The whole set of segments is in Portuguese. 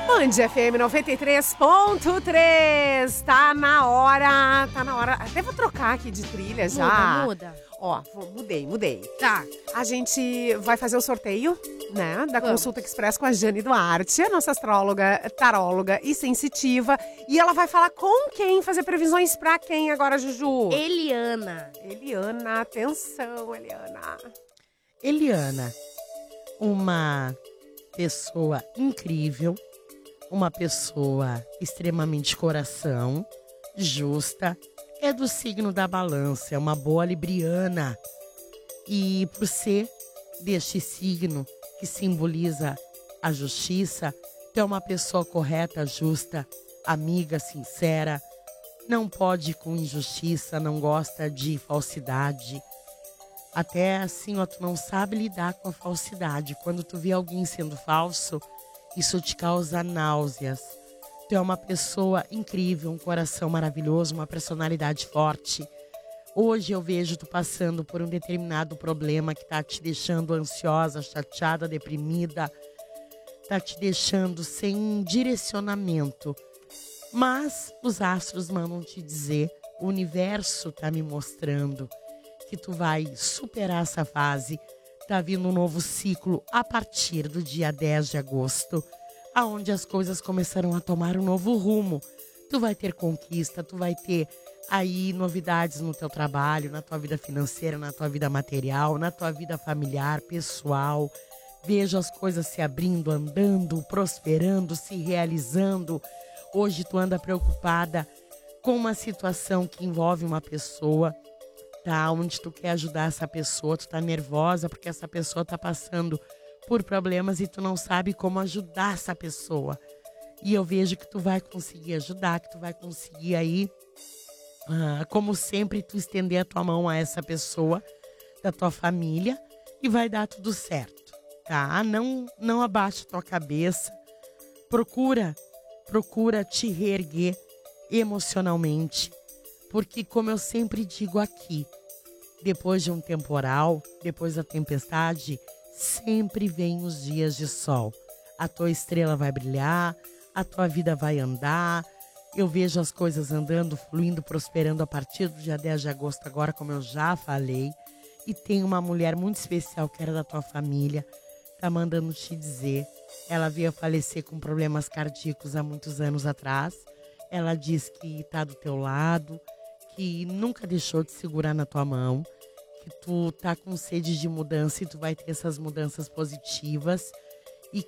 Band FM 93.3. Tá na hora. Devo trocar aqui de trilha já. Muda. Ó, mudei. Tá. A gente vai fazer o sorteio, né, da Vamos. Consulta Express com a Jane Duarte, a nossa astróloga, taróloga e sensitiva. E ela vai falar com quem, fazer previsões pra quem agora, Juju? Eliana. Eliana, atenção, Eliana. Eliana, uma pessoa incrível, uma pessoa extremamente coração, justa, é do signo da Balança, é uma boa libriana. E por ser deste signo que simboliza a justiça, tu é uma pessoa correta, justa, amiga, sincera, não pode com injustiça, não gosta de falsidade. Até assim, ó, tu não sabe lidar com a falsidade. Quando tu vê alguém sendo falso, isso te causa náuseas. Tu é uma pessoa incrível, um coração maravilhoso, uma personalidade forte. Hoje eu vejo tu passando por um determinado problema que tá te deixando ansiosa, chateada, deprimida. Tá te deixando sem direcionamento. Mas os astros mandam te dizer, o universo tá me mostrando que tu vai superar essa fase. Tá vindo um novo ciclo a partir do dia 10 de agosto, aonde as coisas começarão a tomar um novo rumo. Tu vai ter conquista, tu vai ter aí novidades no teu trabalho, na tua vida financeira, na tua vida material, na tua vida familiar, pessoal. Vejo as coisas se abrindo, andando, prosperando, se realizando. Hoje tu anda preocupada com uma situação que envolve uma pessoa, tá? Onde tu quer ajudar essa pessoa, tu tá nervosa porque essa pessoa tá passando por problemas e tu não sabe como ajudar essa pessoa. E eu vejo que tu vai conseguir ajudar, que tu vai conseguir aí, como sempre, tu estender a tua mão a essa pessoa da tua família e vai dar tudo certo, tá? Não abaixa tua cabeça, procura te reerguer emocionalmente, porque como eu sempre digo aqui, depois de um temporal, depois da tempestade, sempre vem os dias de sol. A tua estrela vai brilhar, a tua vida vai andar. Eu vejo as coisas andando, fluindo, prosperando a partir do dia 10 de agosto agora, como eu já falei. E tem uma mulher muito especial que era da tua família, tá mandando te dizer. Ela veio a falecer com problemas cardíacos há muitos anos atrás. Ela diz que tá do teu lado, que nunca deixou de segurar na tua mão, que tu tá com sede de mudança e tu vai ter essas mudanças positivas e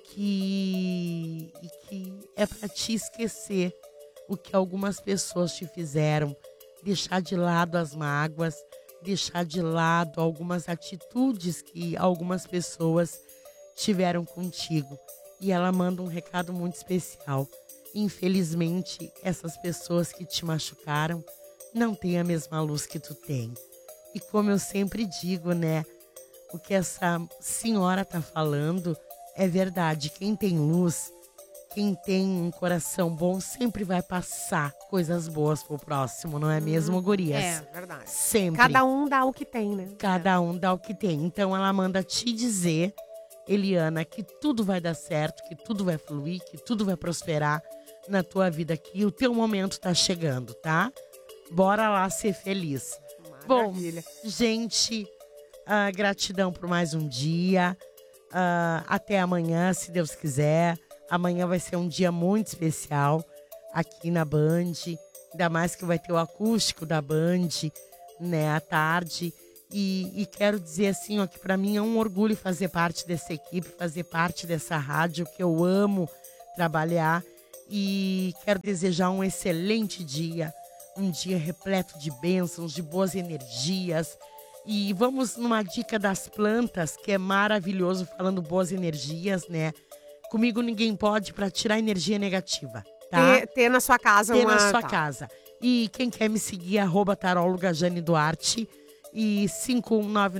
que é para te esquecer o que algumas pessoas te fizeram, deixar de lado as mágoas, deixar de lado algumas atitudes que algumas pessoas tiveram contigo. E ela manda um recado muito especial. Infelizmente, essas pessoas que te machucaram não têm a mesma luz que tu tem. E como eu sempre digo, né? O que essa senhora tá falando é verdade. Quem tem luz, quem tem um coração bom, sempre vai passar coisas boas pro próximo, não é mesmo, gurias? É, verdade. Sempre. Cada um dá o que tem, né? Cada um dá o que tem. Então ela manda te dizer, Eliana, que tudo vai dar certo, que tudo vai fluir, que tudo vai prosperar na tua vida, que o teu momento tá chegando, tá? Bora lá ser feliz. Maravilha. Bom, gente, gratidão por mais um dia. Até amanhã, se Deus quiser. Amanhã vai ser um dia muito especial aqui na Band. Ainda mais que vai ter o acústico da Band, né, à tarde. E quero dizer assim, ó, que para mim é um orgulho fazer parte dessa equipe, fazer parte dessa rádio que eu amo trabalhar. E quero desejar um excelente dia, um dia repleto de bênçãos, de boas energias. E vamos numa dica das plantas, que é maravilhoso, falando boas energias, né? Comigo ninguém pode, para tirar energia negativa, tá? Ter na sua casa Ter uma... na sua tá. casa. E quem quer me seguir, @taróloga Jane Duarte e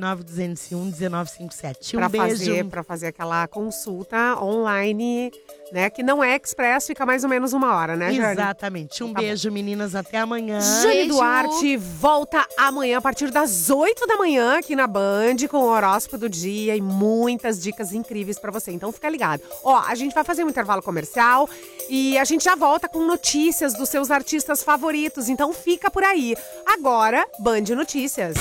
5199-201-1957. Pra Um beijo. fazer aquela consulta online né? Que não é express, fica mais ou menos 1 hora, né, Jane? Exatamente. Um beijo, meninas. Até amanhã. Jane Beijo. Duarte volta amanhã a partir das 8 da manhã aqui na Band com o horóscopo do dia e muitas dicas incríveis pra você. Então fica ligado. Ó, a gente vai fazer um intervalo comercial e a gente já volta com notícias dos seus artistas favoritos. Então fica por aí. Agora, Band Notícias.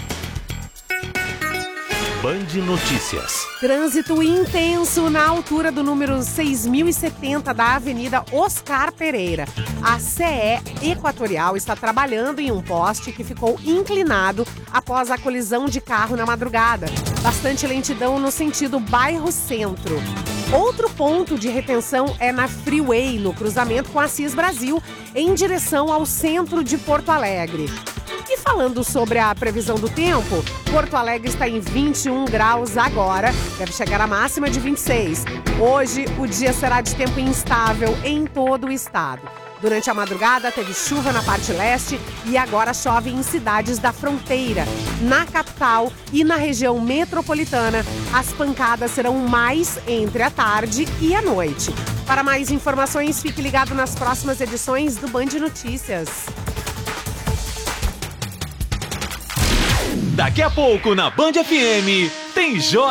Band Notícias. Trânsito intenso na altura do número 6070 da Avenida Oscar Pereira. A CE Equatorial está trabalhando em um poste que ficou inclinado após a colisão de carro na madrugada. Bastante lentidão no sentido bairro Centro. Outro ponto de retenção é na Freeway, no cruzamento com a Assis Brasil, em direção ao centro de Porto Alegre. E falando sobre a previsão do tempo, Porto Alegre está em 21 graus agora, deve chegar a máxima de 26. Hoje, o dia será de tempo instável em todo o estado. Durante a madrugada, teve chuva na parte leste e agora chove em cidades da fronteira. Na capital e na região metropolitana, as pancadas serão mais entre a tarde e a noite. Para mais informações, fique ligado nas próximas edições do Band Notícias. Daqui a pouco na Band FM tem